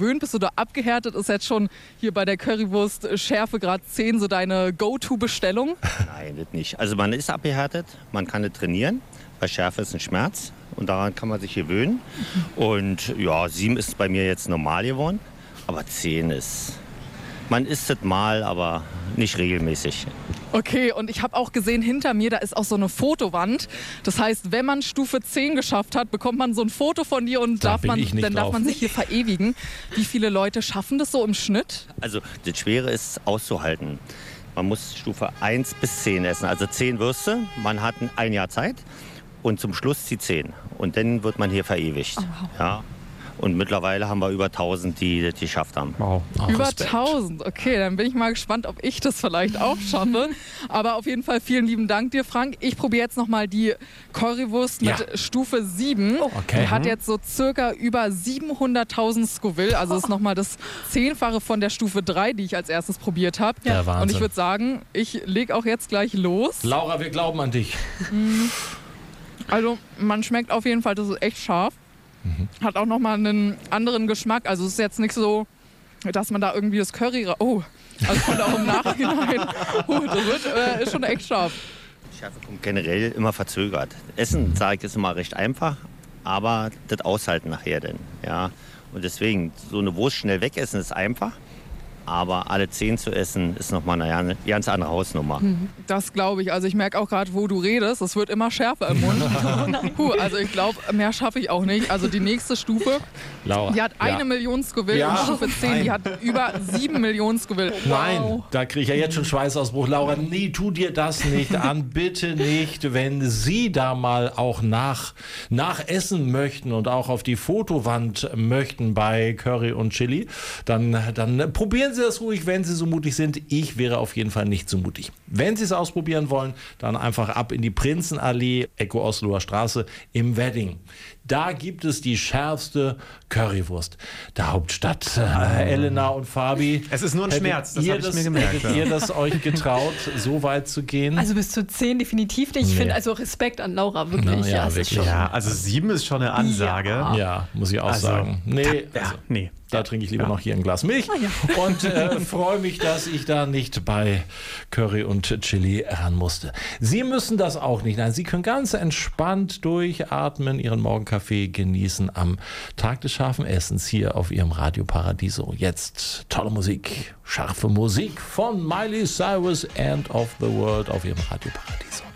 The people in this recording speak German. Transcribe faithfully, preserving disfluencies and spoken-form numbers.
gewöhnt? Bist du da abgehärtet? Ist jetzt schon hier bei der Currywurst Schärfe Grad zehn so deine Go-To-Bestellung? Nein, das nicht. Also man ist abgehärtet, man kann nicht trainieren, weil Schärfe ist ein Schmerz und daran kann man sich gewöhnen. Und ja, sieben ist bei mir jetzt normal geworden, aber zehn ist... Man isst es mal, aber nicht regelmäßig. Okay, und ich habe auch gesehen, hinter mir, da ist auch so eine Fotowand. Das heißt, wenn man Stufe zehn geschafft hat, bekommt man so ein Foto von dir und Da darf bin man, ich nicht dann darf drauf. man sich hier verewigen. Wie viele Leute schaffen das so im Schnitt? Also das Schwere ist auszuhalten. Man muss Stufe eins bis zehn essen, also zehn Würste. Man hat ein Jahr Zeit und zum Schluss die zehn. Und dann wird man hier verewigt. Oh, wow. Ja. Und mittlerweile haben wir über tausend, die das geschafft haben. Wow. Oh, Über Respekt. tausend. Okay, dann bin ich mal gespannt, ob ich das vielleicht auch schaffe. Aber auf jeden Fall vielen lieben Dank dir, Frank. Ich probiere jetzt nochmal die Currywurst mit Ja. Stufe sieben. Okay. Die hat jetzt so circa über siebenhunderttausend Scoville. Also das ist nochmal das Zehnfache von der Stufe drei, die ich als erstes probiert habe. Der Wahnsinn. Und ich würde sagen, ich lege auch jetzt gleich los. Laura, wir glauben an dich. Also man schmeckt auf jeden Fall, das ist echt scharf. Hat auch nochmal einen anderen Geschmack. Also es ist jetzt nicht so, dass man da irgendwie das Curry... ra- Oh, also kommt auch im Nachhinein. Oh, das wird, äh, ist schon echt scharf. Die Schärfe kommt generell immer verzögert. Essen, sage ich, ist immer recht einfach, aber das Aushalten nachher denn. Ja. Und deswegen, so eine Wurst schnell wegessen ist einfach, aber alle zehn zu essen ist nochmal eine, eine ganz andere Hausnummer. Das glaube ich. Also ich merke auch gerade, wo du redest, es wird immer schärfer im Mund. Puh, also ich glaube, mehr schaffe ich auch nicht. Also die nächste Stufe, Laura. die hat eine ja. Million Scoville Ja. und Stufe zehn, die hat über sieben Millionen Scoville. Nein, Wow. da kriege ich ja jetzt schon Schweißausbruch. Laura, nee, tu dir das nicht an, bitte nicht. Wenn Sie da mal auch nach, nachessen möchten und auch auf die Fotowand möchten bei Curry und Chili, dann, dann probieren Sie das ruhig, wenn Sie so mutig sind. Ich wäre auf jeden Fall nicht so mutig. Wenn Sie es ausprobieren wollen, dann einfach ab in die Prinzenallee, Ecke Osloer Straße im Wedding. Da gibt es die schärfste Currywurst der Hauptstadt. Äh, Elena und Fabi. Es ist nur ein hättet Schmerz, das ihr habe ich mir gemerkt, Hättet ja. ihr das euch getraut, so weit zu gehen? Also bis zu zehn definitiv nicht. Ich Nee. finde also Respekt an Laura, wirklich. Na ja, es ist wirklich. schon- Ja, also sieben ist schon eine Ansage. Ja. ja, muss ich auch Also, sagen. Nee, Ja, also, nee. da trinke ich lieber Ja. noch hier ein Glas Milch und äh, freue mich, dass ich da nicht bei Curry und Chili ran musste. Sie müssen das auch nicht. Nein, Sie können ganz entspannt durchatmen, Ihren Morgenkaffee genießen am Tag des scharfen Essens hier auf Ihrem Radio Paradiso. Jetzt tolle Musik, scharfe Musik von Miley Cyrus, End of the World auf Ihrem Radio Paradiso.